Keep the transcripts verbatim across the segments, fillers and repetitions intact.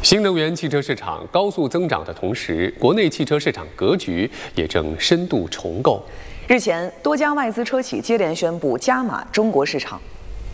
新能源汽车市场高速增长的同时，国内汽车市场格局也正深度重构。 日前，多家外资车企接连宣布加码中国市场。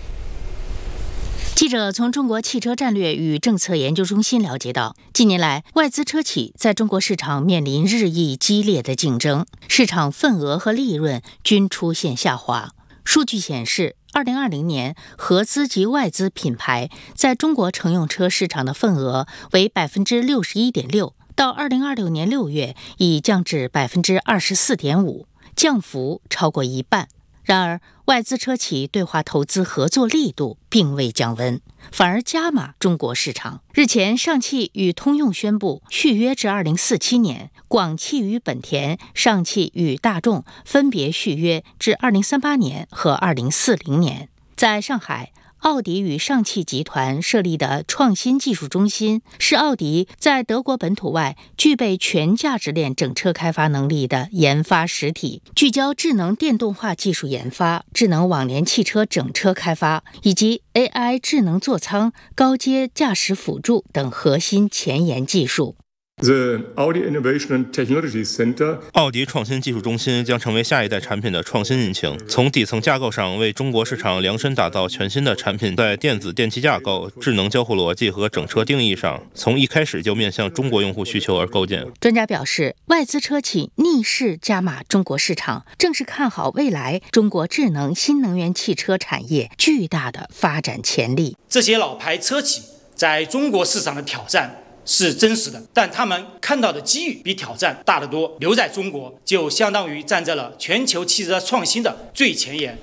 记者从中国汽车战略与政策研究中心了解到，近年来外资车企在中国市场面临日益激烈的竞争，市场份额和利润均出现下滑。数据显示，二零二零年合资及外资品牌在中国乘用车市场的份额为 百分之六十一点六， 到二零二六年六月已降至 百分之二十四点五， 降幅超过一半。然而，外资车企对华投资合作力度并未降温，反而加码中国市场。日前，上汽与通用宣布续约至二零四七年，广汽与本田、上汽与大众分别续约至二零三八年和二零四零年。在上海，奥迪与上汽集团设立的创新技术中心，是奥迪在德国本土外具备全价值链整车开发能力的研发实体，聚焦智能电动化技术研发、智能网联汽车整车开发以及 A I 智能座舱、高阶驾驶辅助等核心前沿技术。 The Audi Innovation and Technology Center 奥迪创新技术中心将成为下一代产品的创新引擎，从底层架构上为中国市场量身打造全新的产品，在电子电气架构、智能交互逻辑和整车定义上，从一开始就面向中国用户需求而构建。 专家表示，外资车企逆势加码中国市场，正是看好未来中国智能新能源汽车产业巨大的发展潜力。 这些老牌车企在中国市场的挑战是真实的，但他们看到的机遇比挑战大得多。留在中国，就相当于站在了全球汽车创新的最前沿。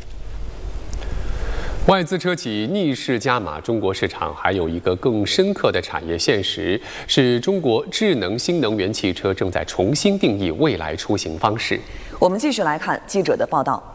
外资车企逆势加码中国市场，还有一个更深刻的产业现实，是中国智能新能源汽车正在重新定义未来出行方式。 我们继续来看记者的报道。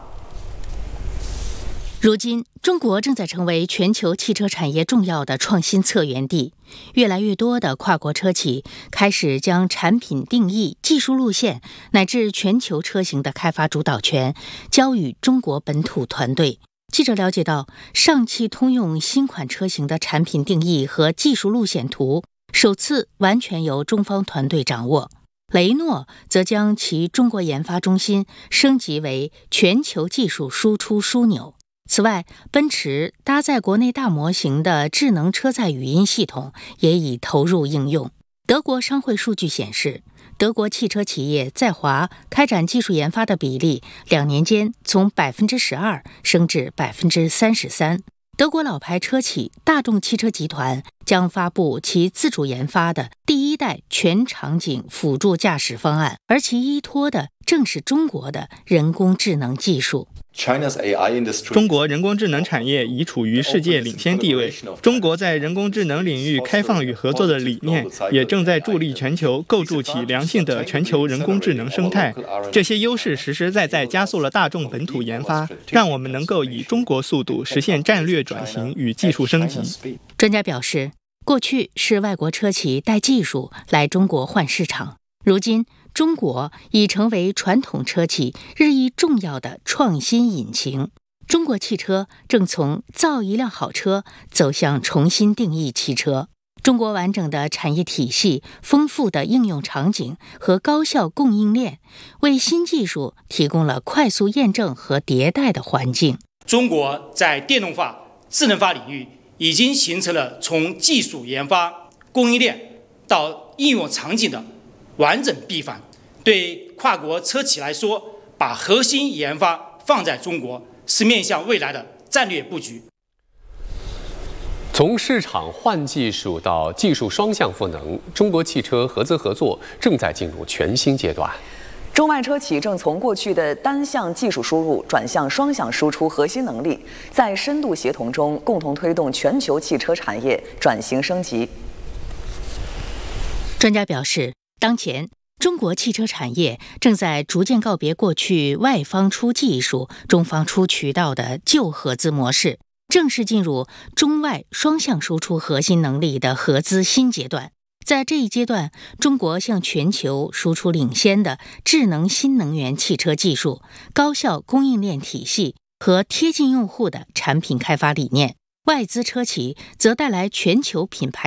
如今，中国正在成为全球汽车产业重要的创新策源地，越来越多的跨国车企开始将产品定义、技术路线乃至全球车型的开发主导权交予中国本土团队。记者了解到，上汽通用新款车型的产品定义和技术路线图首次完全由中方团队掌握，雷诺则将其中国研发中心升级为全球技术输出枢纽。此外，奔驰搭载国内大模型的智能车载语音系统也已投入应用。德国商会数据显示，德国汽车企业在华开展技术研发的比例两年间从 百分之十二 升至 百分之三十三。德国老牌车企大众汽车集团将发布其自主研发的第一代全场景辅助驾驶方案，而其依托的正是中国的人工智能技术。 中国人工智能产业已处于世界领先地位，中国在人工智能领域开放与合作的理念也正在助力全球构筑起良性的全球人工智能生态。这些优势实实在在加速了大众本土研发，让我们能够以中国速度实现战略转型与技术升级。 专家表示，过去是外国车企带技术来中国换市场，如今中国已成为传统车企日益重要的创新引擎。中国汽车正从造一辆好车走向重新定义汽车。中国完整的产业体系、丰富的应用场景和高效供应链，为新技术提供了快速验证和迭代的环境。 中国在电动化、智能化领域已经形成了从技术研发、供应链到应用场景的完整闭环。对跨国车企来说，把核心研发放在中国，是面向未来的战略布局。 从市场换技术到技术双向赋能，中国汽车合资合作正在进入全新阶段。 中外车企正从过去的单向技术输入转向双向输出核心能力，在深度协同中共同推动全球汽车产业转型升级。 专家表示，当前中国汽车产业正在逐渐告别过去外方出技术、中方出渠道的旧合资模式，正式进入中外双向输出核心能力的合资新阶段。在这一阶段，中国向全球输出领先的智能新能源汽车技术、高效供应链体系和贴近用户的产品开发理念，外资车企则带来全球品牌